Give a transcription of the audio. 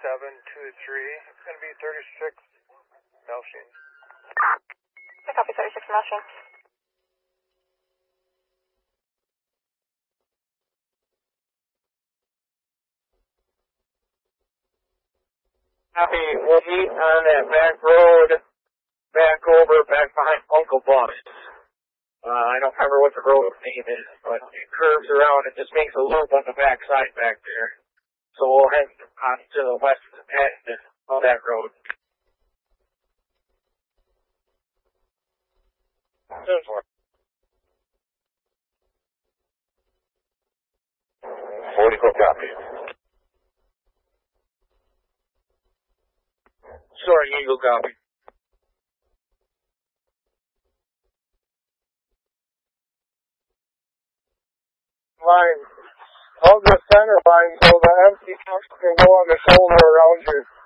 It's going to be 36 Melching. I copy 36 Melching. Copy, we'll meet on that back road, back behind Uncle Buck's. I don't remember what the road name is, but it curves around and just makes a loop on the back side back there. So we'll head on to the west end of that road. 44 copy. Sorry, Eagle copy. Line. Hold the center line so the empty trucks can go on the shoulder around you.